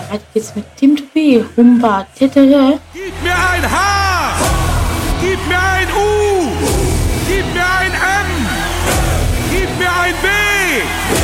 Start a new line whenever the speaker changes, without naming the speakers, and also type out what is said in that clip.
Weiter geht's mit Team 2B, Humba, Tetere.
Gib mir ein H! Gib mir ein U! Gib mir ein M! Gib mir ein B!